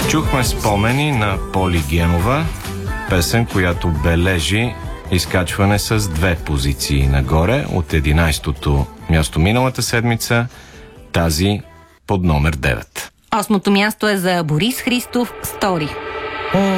Чухме спомени на Поли Генова, песен, която бележи изкачване с 2 позиции нагоре от 11-то място миналата седмица, тази под номер 9. 8-то място е за Борис Христов, Стори.